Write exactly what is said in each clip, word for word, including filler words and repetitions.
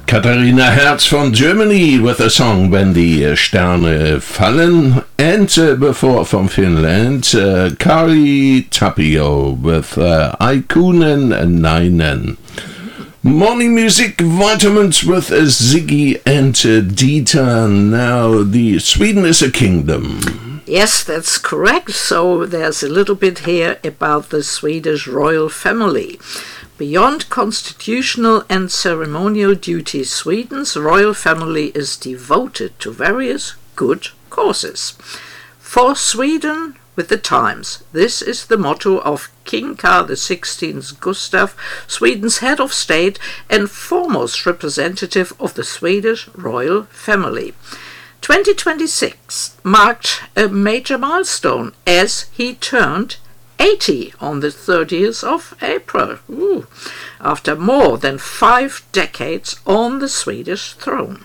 Katharina Herz from Germany with a song When die Sterne fallen. And uh, before from Finland, uh, Kari Tapio with uh, Ikunen Nainen. Morning music vitamins with uh, Ziggy and uh, Dieter. Now, the Sweden is a kingdom. Yes, that's correct. So there's a little bit here about the Swedish royal family. Beyond constitutional and ceremonial duties, Sweden's royal family is devoted to various good causes. For Sweden with the times, this is the motto of King Carl the sixteenth Gustav, Sweden's head of state and foremost representative of the Swedish royal family. twenty twenty-six marked a major milestone as he turned eighty on the thirtieth of April, Ooh, after more than five decades on the Swedish throne.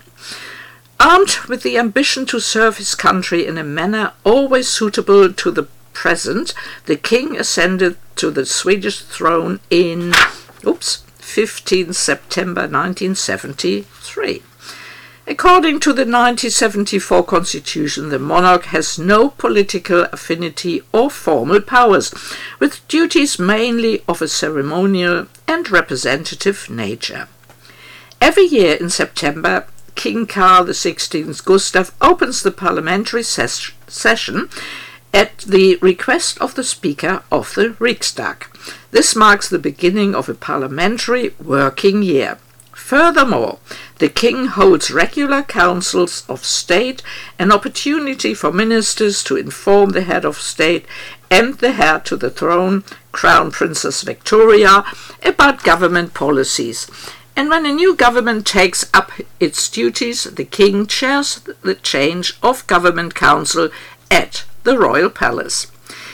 Armed with the ambition to serve his country in a manner always suitable to the present, the king ascended to the Swedish throne in oops, fifteenth September nineteen seventy-three. According to the nineteen seventy-four Constitution, the monarch has no political affinity or formal powers, with duties mainly of a ceremonial and representative nature. Every year in September, King Carl the sixteenth Gustav opens the parliamentary ses- session at the request of the Speaker of the Riksdag. This marks the beginning of a parliamentary working year. Furthermore, the king holds regular councils of state, an opportunity for ministers to inform the head of state and the heir to the throne, Crown Princess Victoria, about government policies. And when a new government takes up its duties, the king chairs the change of government council at the royal palace.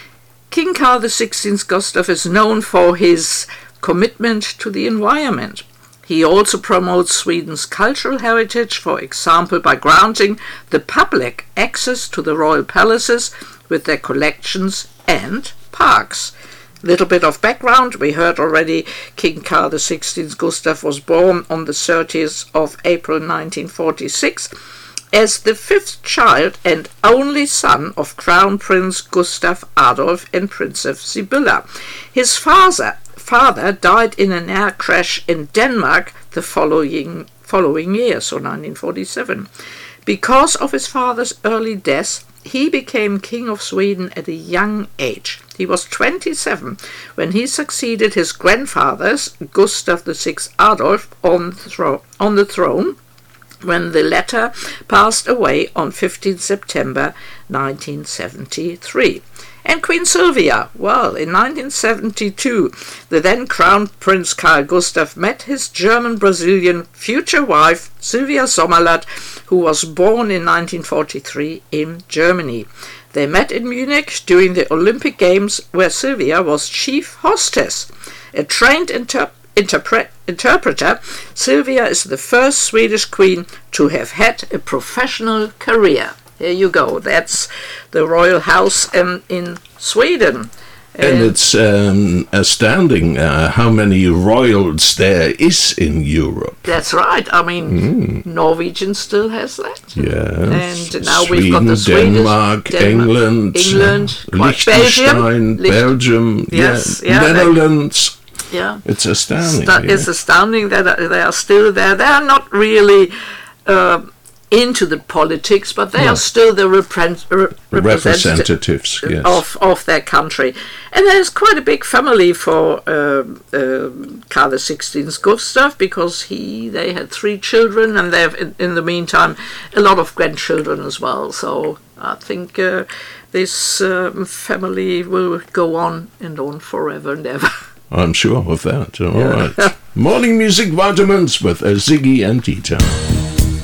King Carl the sixteenth Gustav is known for his commitment to the environment. He also promotes Sweden's cultural heritage, for example, by granting the public access to the royal palaces with their collections and parks. Little bit of background, we heard already King Carl the sixteenth Gustav was born on the thirtieth of April nineteen forty-six as the fifth child and only son of Crown Prince Gustav Adolf and Princess Sibylla. His father father died in an air crash in Denmark the following following year, so nineteen forty-seven. Because of his father's early death, he became King of Sweden at a young age. He was twenty-seven when he succeeded his grandfather's, Gustav the sixth Adolf, on the, thro- on the throne, when the latter passed away on fifteenth September nineteen seventy-three. And Queen Sylvia, well, in nineteen seventy-two, the then Crown Prince Carl Gustav met his German-Brazilian future wife, Sylvia Sommerlath, who was born in nineteen forty-three in Germany. They met in Munich during the Olympic Games, where Sylvia was chief hostess. A trained inter- interpre- interpreter, Sylvia is the first Swedish queen to have had a professional career. There you go. That's the royal house um, in Sweden. And uh, it's um, astounding uh, how many royals there is in Europe. That's right. I mean, mm. Norwegian still has that. Yes. And now Sweden, we've got the Swedish, Denmark, Denmark England, England, Liechtenstein, Belgium, Belgium, yes, yeah, yeah, Netherlands. They, yeah, it's astounding. Sta- yeah. It's astounding that they are still there. They are not really Uh, into the politics, but they no. are still the repre- re- representatives yes. of, of their country. And there's quite a big family for uh, uh, Carl the sixteenth Gustav, because he they had three children, and they have, in, in the meantime, a lot of grandchildren as well. So I think uh, this um, family will go on and on forever and ever. I'm sure of that. All yeah. right. Morning music vitamins with uh, Ziggy and Dieter.